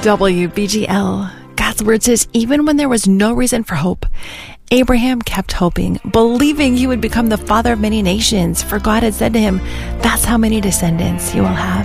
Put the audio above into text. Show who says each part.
Speaker 1: WBGL. God's word says, even when there was no reason for hope, Abraham kept hoping, believing he would become the father of many nations. For God had said to him, that's how many descendants you will have.